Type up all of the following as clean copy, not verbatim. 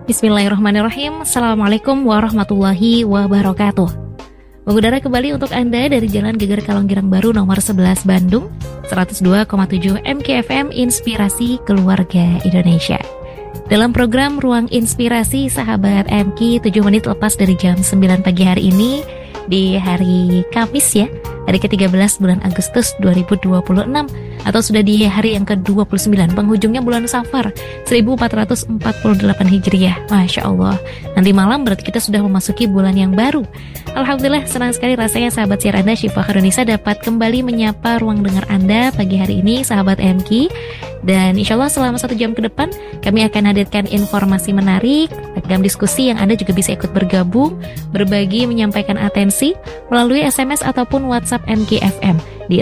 Bismillahirrahmanirrahim. Assalamualaikum warahmatullahi wabarakatuh. Mengudara kembali untuk Anda dari Jalan Geger Kalonggirang Baru nomor 11 Bandung, 102,7 MKFM Inspirasi Keluarga Indonesia. Dalam program Ruang Inspirasi Sahabat MK, 7 menit lepas dari jam 9 pagi hari ini, di hari Kamis ya, hari ke-13 bulan Agustus 2026, atau sudah di hari yang ke-29, penghujungnya bulan Safar 1448 Hijriah. Masya Allah, nanti malam berarti kita sudah memasuki bulan yang baru. Alhamdulillah, senang sekali rasanya sahabat siar Anda Syifa Khairunisa dapat kembali menyapa ruang dengar Anda pagi hari ini, sahabat MK. Dan insya Allah selama 1 jam ke depan kami akan hadirkan informasi menarik, ragam diskusi yang Anda juga bisa ikut bergabung, berbagi, menyampaikan atensi melalui SMS ataupun WhatsApp MKFM di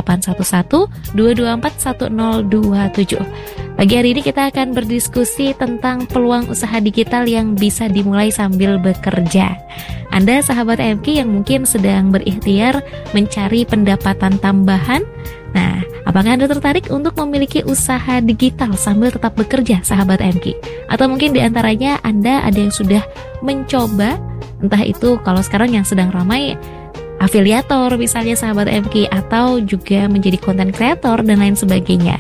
0811-224-1027. Pagi hari ini kita akan berdiskusi tentang peluang usaha digital yang bisa dimulai sambil bekerja. Anda sahabat MK yang mungkin sedang berikhtiar mencari pendapatan tambahan, nah, apakah Anda tertarik untuk memiliki usaha digital sambil tetap bekerja, sahabat MK? Atau mungkin diantaranya Anda ada yang sudah mencoba, entah itu kalau sekarang yang sedang ramai afiliator misalnya sahabat MK, atau juga menjadi konten kreator dan lain sebagainya.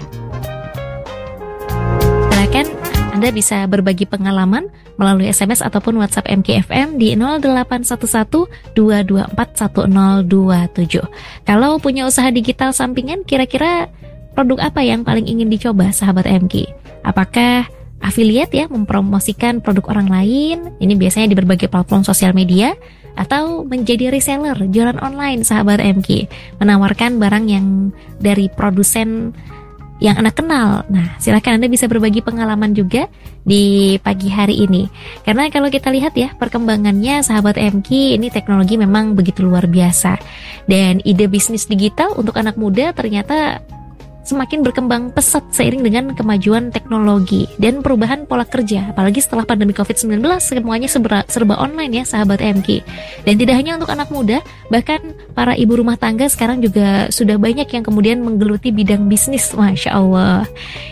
Silakan Anda bisa berbagi pengalaman melalui SMS ataupun WhatsApp MKFM di 0811-224-1027. Kalau punya usaha digital sampingan, kira-kira produk apa yang paling ingin dicoba sahabat MK? Apakah affiliate ya, mempromosikan produk orang lain, ini biasanya di berbagai platform sosial media, atau menjadi reseller, jualan online sahabat MK, menawarkan barang yang dari produsen yang Anda kenal. Nah, silakan Anda bisa berbagi pengalaman juga di pagi hari ini. Karena kalau kita lihat ya, perkembangannya sahabat MK, ini teknologi memang begitu luar biasa. Dan ide bisnis digital untuk anak muda ternyata semakin berkembang pesat seiring dengan kemajuan teknologi dan perubahan pola kerja. Apalagi setelah pandemi COVID-19, semuanya serba online ya sahabat MK. Dan tidak hanya untuk anak muda, bahkan para ibu rumah tangga sekarang juga sudah banyak yang kemudian menggeluti bidang bisnis. Masya Allah.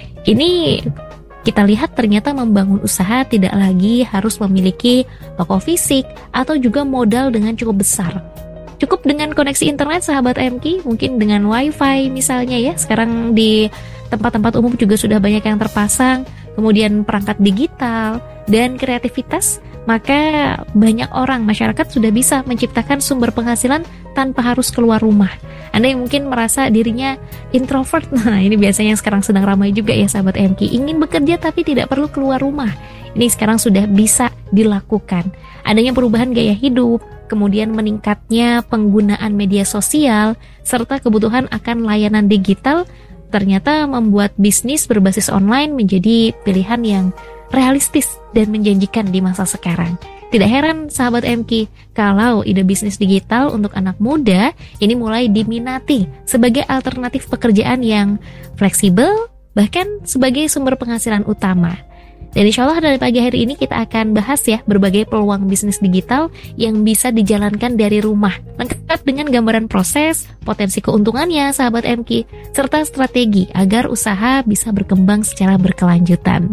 Ini kita lihat ternyata membangun usaha tidak lagi harus memiliki toko fisik atau juga modal dengan cukup besar. Cukup dengan koneksi internet sahabat MK, mungkin dengan wifi misalnya ya. Sekarang di tempat-tempat umum juga sudah banyak yang terpasang. Kemudian perangkat digital dan kreativitas, maka banyak orang, masyarakat sudah bisa menciptakan sumber penghasilan tanpa harus keluar rumah. Anda yang mungkin merasa dirinya introvert, nah ini biasanya yang sekarang sedang ramai juga ya sahabat MK, ingin bekerja tapi tidak perlu keluar rumah. Ini sekarang sudah bisa dilakukan. Adanya perubahan gaya hidup, kemudian meningkatnya penggunaan media sosial, serta kebutuhan akan layanan digital, ternyata membuat bisnis berbasis online menjadi pilihan yang realistis dan menjanjikan di masa sekarang. Tidak heran sahabat MK kalau ide bisnis digital untuk anak muda ini mulai diminati sebagai alternatif pekerjaan yang fleksibel, bahkan sebagai sumber penghasilan utama. Dan insya Allah dari pagi hari ini kita akan bahas ya berbagai peluang bisnis digital yang bisa dijalankan dari rumah, lengkap dengan gambaran proses, potensi keuntungannya sahabat MK, serta strategi agar usaha bisa berkembang secara berkelanjutan.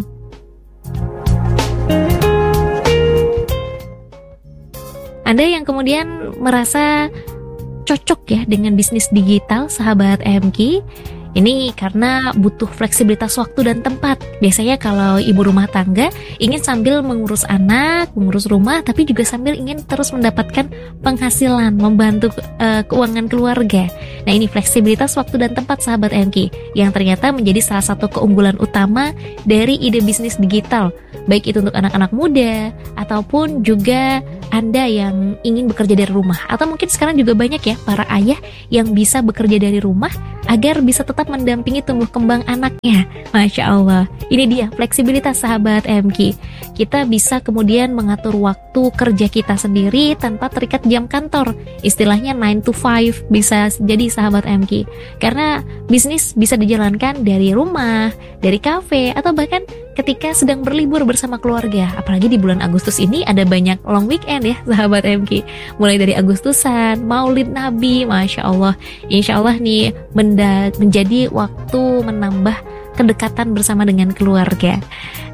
Anda yang kemudian merasa cocok ya dengan bisnis digital sahabat MK, ini karena butuh fleksibilitas waktu dan tempat. Biasanya kalau ibu rumah tangga ingin sambil mengurus anak, mengurus rumah, tapi juga sambil ingin terus mendapatkan penghasilan, membantu keuangan keluarga. Nah ini fleksibilitas waktu dan tempat sahabat MK yang ternyata menjadi salah satu keunggulan utama dari ide bisnis digital. Baik itu untuk anak-anak muda ataupun juga Anda yang ingin bekerja dari rumah. Atau mungkin sekarang juga banyak ya para ayah yang bisa bekerja dari rumah agar bisa tetap mendampingi tumbuh kembang anaknya. Masya Allah, ini dia fleksibilitas sahabat MK. Kita bisa kemudian mengatur waktu kerja kita sendiri tanpa terikat jam kantor. Istilahnya 9 to 5 bisa jadi sahabat MK. Karena bisnis bisa dijalankan dari rumah, dari kafe, atau bahkan ketika sedang berlibur bersama keluarga. Apalagi di bulan Agustus ini ada banyak long weekend ya sahabat MK. Mulai dari Agustusan, Maulid Nabi, Masya Allah. Insya Allah nih menjadi waktu menambah kedekatan bersama dengan keluarga.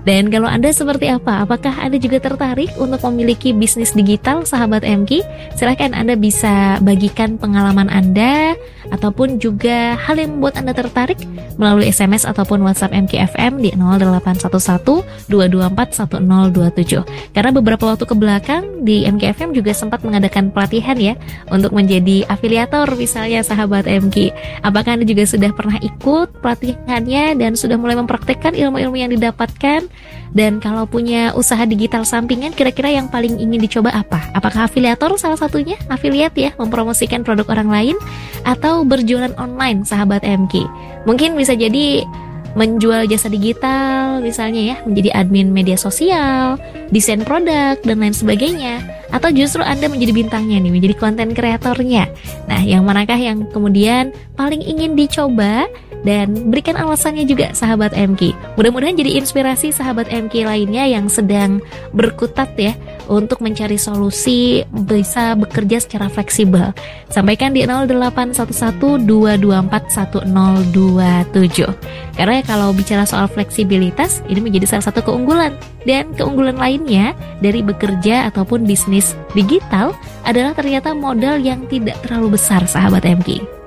Dan kalau Anda seperti apa? Apakah Anda juga tertarik untuk memiliki bisnis digital, sahabat MK? Silahkan Anda bisa bagikan pengalaman Anda ataupun juga hal yang membuat Anda tertarik melalui SMS ataupun WhatsApp MKFM di 0811 224 1027. Karena beberapa waktu ke belakang di MKFM juga sempat mengadakan pelatihan ya untuk menjadi afiliator misalnya, sahabat MK. Apakah Anda juga sudah pernah ikut pelatihannya dan sudah mulai mempraktekkan ilmu-ilmu yang didapatkan? Dan kalau punya usaha digital sampingan, kira-kira yang paling ingin dicoba apa? Apakah afiliator salah satunya? Afiliat ya, mempromosikan produk orang lain, atau berjualan online, sahabat MK? Mungkin bisa jadi menjual jasa digital misalnya ya, menjadi admin media sosial, desain produk, dan lain sebagainya. Atau justru Anda menjadi bintangnya nih, menjadi konten kreatornya. Nah, yang manakah yang kemudian paling ingin dicoba? Dan berikan alasannya juga, sahabat MK. Mudah-mudahan jadi inspirasi sahabat MK lainnya yang sedang berkutat ya untuk mencari solusi bisa bekerja secara fleksibel. Sampaikan di 0811 224 1027. Karena kalau bicara soal fleksibilitas, ini menjadi salah satu keunggulan. Dan keunggulan lainnya dari bekerja ataupun bisnis digital adalah ternyata modal yang tidak terlalu besar, sahabat MK.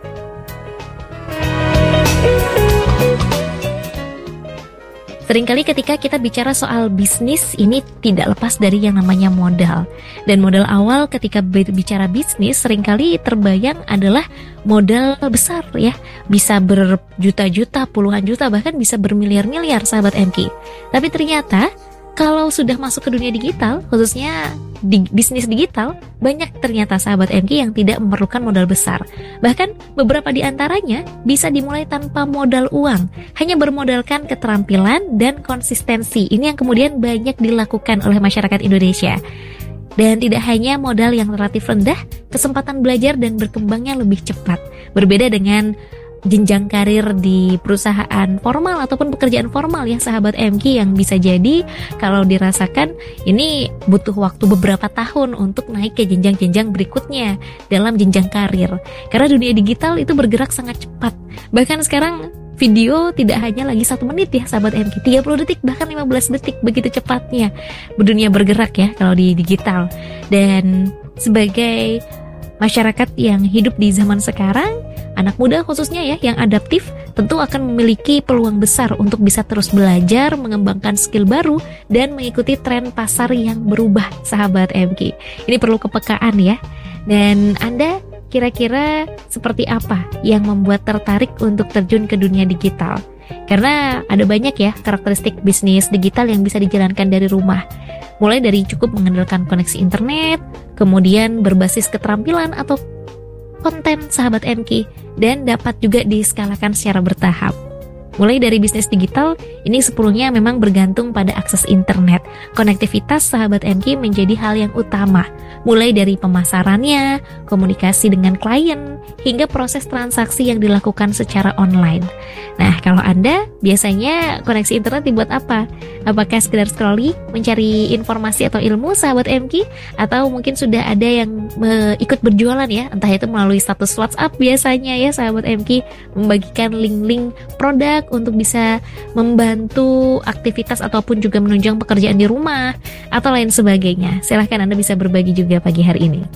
Seringkali ketika kita bicara soal bisnis, ini tidak lepas dari yang namanya modal. Dan modal awal ketika berbicara bisnis seringkali terbayang adalah modal besar ya. Bisa berjuta-juta, puluhan juta, bahkan bisa bermiliar-miliar, sahabat MK. Tapi ternyata kalau sudah masuk ke dunia digital, khususnya di bisnis digital, banyak ternyata sahabat MK yang tidak memerlukan modal besar. Bahkan beberapa di antaranya bisa dimulai tanpa modal uang, hanya bermodalkan keterampilan dan konsistensi. Ini yang kemudian banyak dilakukan oleh masyarakat Indonesia. Dan tidak hanya modal yang relatif rendah, kesempatan belajar dan berkembangnya lebih cepat. Berbeda dengan jenjang karir di perusahaan formal ataupun pekerjaan formal ya, sahabat MK, yang bisa jadi kalau dirasakan ini butuh waktu beberapa tahun untuk naik ke jenjang-jenjang berikutnya dalam jenjang karir. Karena dunia digital itu bergerak sangat cepat. Bahkan sekarang video tidak hanya lagi 1 menit ya, sahabat MK, 30 detik bahkan 15 detik, begitu cepatnya dunia bergerak ya kalau di digital. Dan sebagai masyarakat yang hidup di zaman sekarang, anak muda khususnya ya yang adaptif tentu akan memiliki peluang besar untuk bisa terus belajar, mengembangkan skill baru, dan mengikuti tren pasar yang berubah, sahabat MK. Ini perlu kepekaan ya. Dan Anda kira-kira seperti apa yang membuat tertarik untuk terjun ke dunia digital? Karena ada banyak ya karakteristik bisnis digital yang bisa dijalankan dari rumah. Mulai dari cukup mengandalkan koneksi internet, kemudian berbasis keterampilan atau konten, sahabat MK, dan dapat juga diskalakan secara bertahap. Mulai dari bisnis digital, ini sepenuhnya memang bergantung pada akses internet. Konektivitas, sahabat MK, menjadi hal yang utama. Mulai dari pemasarannya, komunikasi dengan klien, hingga proses transaksi yang dilakukan secara online. Nah, kalau Anda biasanya koneksi internet dibuat apa? Apakah sekedar scrolling, mencari informasi atau ilmu, sahabat MK? Atau mungkin sudah ada yang ikut berjualan ya, entah itu melalui status WhatsApp biasanya ya, sahabat MK, membagikan link-link produk untuk bisa membantu aktivitas ataupun juga menunjang pekerjaan di rumah atau lain sebagainya. Silahkan Anda bisa berbagi juga pagi hari ini.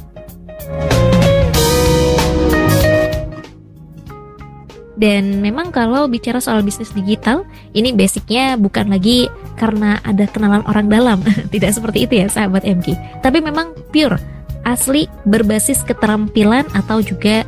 Dan memang kalau bicara soal bisnis digital, ini basicnya bukan lagi karena ada kenalan orang dalam. Tidak seperti itu ya, sahabat MK. Tapi memang pure, asli, berbasis keterampilan atau juga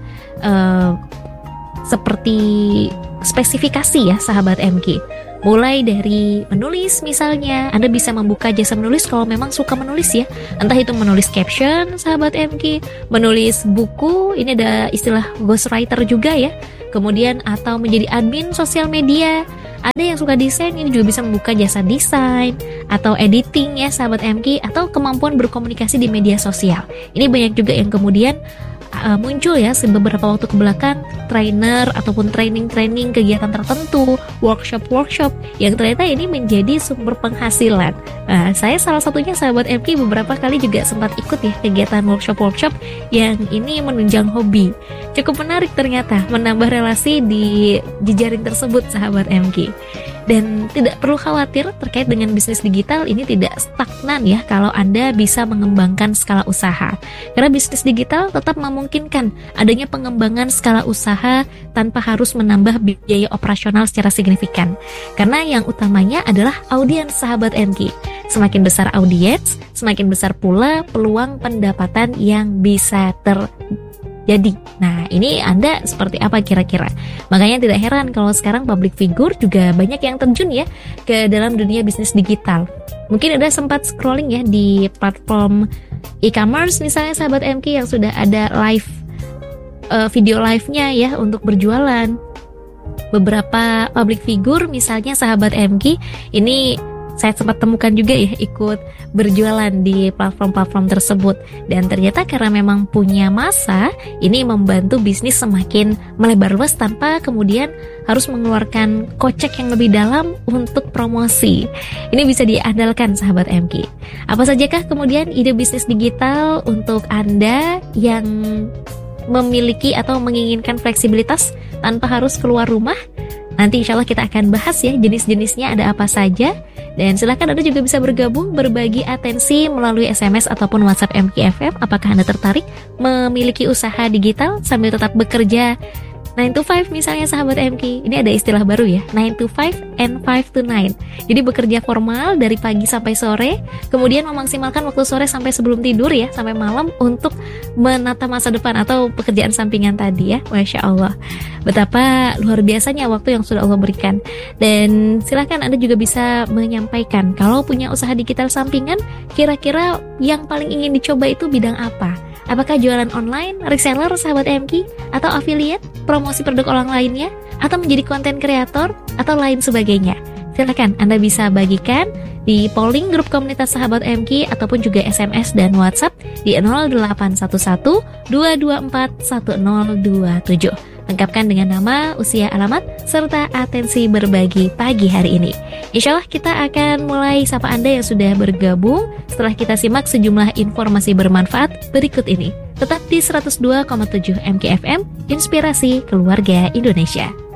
seperti spesifikasi ya, sahabat MK. Mulai dari menulis misalnya, Anda bisa membuka jasa menulis kalau memang suka menulis ya. Entah itu menulis caption, sahabat MK, menulis buku, ini ada istilah ghostwriter juga ya. Kemudian atau menjadi admin sosial media. Ada yang suka desain, ini juga bisa membuka jasa desain atau editing ya, sahabat MK, atau kemampuan berkomunikasi di media sosial. Ini banyak juga yang kemudian muncul ya beberapa waktu kebelakang, trainer ataupun training kegiatan tertentu, workshop yang ternyata ini menjadi sumber penghasilan. Saya salah satunya, sahabat MK, beberapa kali juga sempat ikut ya kegiatan workshop yang ini menunjang hobi. Cukup menarik ternyata, menambah relasi di jejaring tersebut, sahabat MK. Dan tidak perlu khawatir terkait dengan bisnis digital, ini tidak stagnan ya kalau Anda bisa mengembangkan skala usaha. Karena bisnis digital tetap memungkinkan adanya pengembangan skala usaha tanpa harus menambah biaya operasional secara signifikan. Karena yang utamanya adalah audiens sahabat MQ. Semakin besar audiens, semakin besar pula peluang pendapatan yang bisa terjadi. Nah, ini Anda seperti apa kira-kira? Makanya tidak heran kalau sekarang public figure juga banyak yang terjun ya ke dalam dunia bisnis digital. Mungkin Anda sempat scrolling ya di platform e-commerce misalnya sahabat MQ yang sudah ada live video live-nya ya untuk berjualan. Beberapa public figure misalnya sahabat MQ ini saya sempat temukan juga ya ikut berjualan di platform-platform tersebut, dan ternyata karena memang punya masa, ini membantu bisnis semakin melebar luas tanpa kemudian harus mengeluarkan kocek yang lebih dalam untuk promosi. Ini bisa diandalkan sahabat MQ. Apa sajakah kemudian ide bisnis digital untuk Anda yang memiliki atau menginginkan fleksibilitas tanpa harus keluar rumah? Nanti insya Allah kita akan bahas ya jenis-jenisnya ada apa saja. Dan silakan Anda juga bisa bergabung, berbagi atensi melalui SMS ataupun WhatsApp MQFM. Apakah Anda tertarik memiliki usaha digital sambil tetap bekerja 9 to 5 misalnya sahabat MQ. Ini ada istilah baru ya, 9 to 5 and 5 to 9. Jadi bekerja formal dari pagi sampai sore, kemudian memaksimalkan waktu sore sampai sebelum tidur ya, sampai malam untuk menata masa depan atau pekerjaan sampingan tadi ya. Masya Allah, betapa luar biasanya waktu yang sudah Allah berikan. Dan silakan Anda juga bisa menyampaikan kalau punya usaha digital sampingan, kira-kira yang paling ingin dicoba itu bidang apa? Apakah jualan online, reseller sahabat MQ, atau affiliate, promosi produk orang lainnya, atau menjadi konten kreator, atau lain sebagainya? Silakan Anda bisa bagikan di polling grup komunitas sahabat MQ ataupun juga SMS dan WhatsApp di 0811 224 1027. Lengkapkan dengan nama, usia, alamat, serta atensi berbagi pagi hari ini. Insya Allah kita akan mulai sapa Anda yang sudah bergabung setelah kita simak sejumlah informasi bermanfaat berikut ini. Tetap di 102,7 MKFM, Inspirasi Keluarga Indonesia.